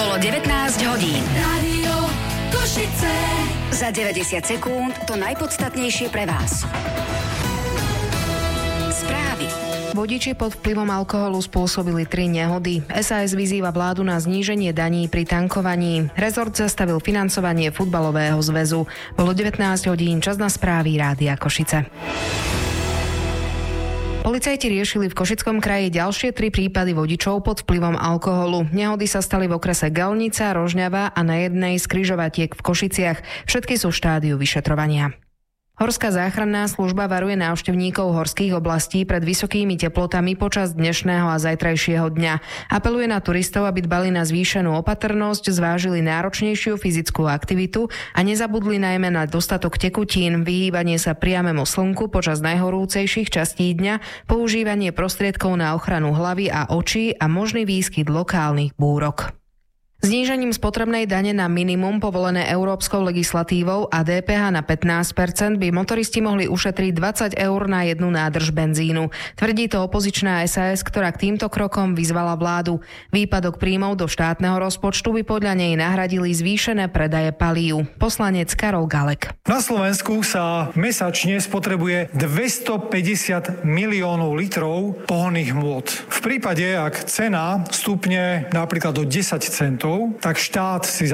Bolo 19 hodín. Rádio Košice. Za 90 sekúnd to najpodstatnejšie pre vás. Správy. Vodiči pod vplyvom alkoholu spôsobili 3 nehody. SAS vyzýva vládu na zníženie daní pri tankovaní. Rezort zastavil financovanie futbalového zväzu. Bolo 19 hodín, čas na správy Rádia Košice. Policajti riešili v Košickom kraji ďalšie 3 prípady vodičov pod vplyvom alkoholu. Nehody sa stali v okrese Galnica, Rožňava a na jednej z križovatiek v Košiciach. Všetky sú v štádiu vyšetrovania. Horská záchranná služba varuje návštevníkov horských oblastí pred vysokými teplotami počas dnešného a zajtrajšieho dňa. Apeluje na turistov, aby dbali na zvýšenú opatrnosť, zvážili náročnejšiu fyzickú aktivitu a nezabudli najmä na dostatok tekutín, vyhýbanie sa priamemu slnku počas najhorúcejších častí dňa, používanie prostriedkov na ochranu hlavy a očí a možný výskyt lokálnych búrok. Znížením spotrebnej dane na minimum povolené európskou legislatívou a DPH na 15% by motoristi mohli ušetriť 20 eur na jednu nádrž benzínu. Tvrdí to opozičná SAS, ktorá k týmto krokom vyzvala vládu. Výpadok príjmov do štátneho rozpočtu by podľa nej nahradili zvýšené predaje palív. Poslanec Karol Galek. Na Slovensku sa mesačne spotrebuje 250 miliónov litrov pohonných hmôt. V prípade, ak cena stúpne napríklad do 10 centov, tak štát si